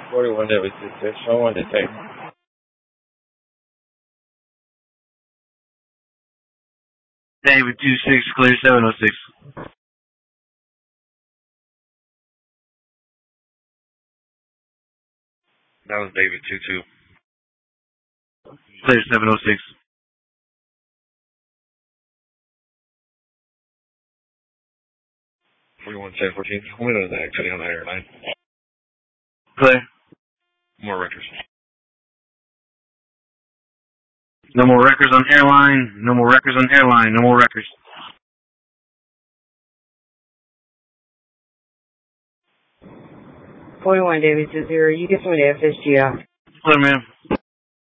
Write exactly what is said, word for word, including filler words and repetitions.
forty-one David two six, show one detect. David two six, clear seven oh six. That was David two two. Clear seven oh six. forty-one ten fourteen, window is actually on the airline. Clear. More records. No more records on airline. No more records on airline. No more records. forty-one David two zero, you get some of the F S G out. Clear, man.